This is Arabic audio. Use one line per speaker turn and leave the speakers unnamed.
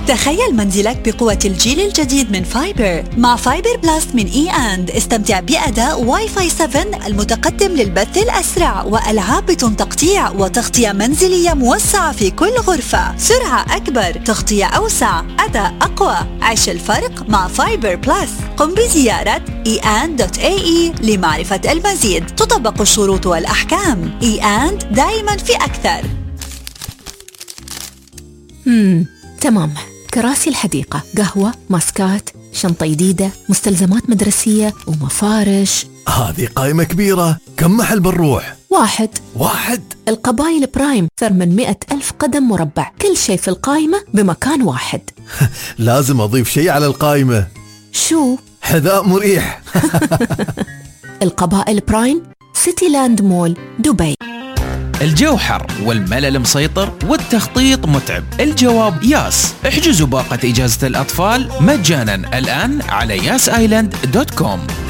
تخيل منزلك بقوة الجيل الجديد من فايبر. مع فايبر بلس من E&, استمتع بأداء واي فاي 7 المتقدم للبث الأسرع وألعاب بدون تقطيع وتغطية منزلية موسعة في كل غرفة. سرعة أكبر، تغطية أوسع، أداء أقوى. عيش الفرق مع فايبر بلس. قم بزيارة en.ae لمعرفة المزيد. تطبق الشروط والأحكام. E&, دائما في أكثر.
تمام. كراسي الحديقة، قهوة، ماسكات، شنطة جديدة، مستلزمات مدرسية ومفارش.
هذه قائمة كبيرة، كم محل بنروح؟ واحد.
القبائل برايم 800,000 قدم مربع، كل شيء في القائمة بمكان واحد.
لازم أضيف شيء على القائمة.
شو؟
حذاء مريح.
القبائل برايم، سيتي لاند مول، دبي.
الجو حر والملل مسيطر والتخطيط متعب. الجواب ياس. احجزوا باقة إجازة الأطفال مجانا الآن على yasisland.com.